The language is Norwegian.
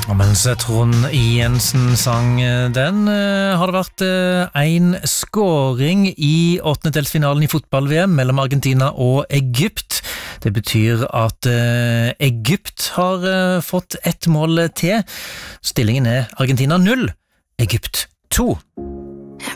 Og mens Trond Jensen sang den, har det vært en scoring i åttendedelsfinalen i fotball-VM mellom Argentina og Egypt. Det betyr at Egypt har fått ett mål til. Stillingen er Argentina 0, Egypt 2.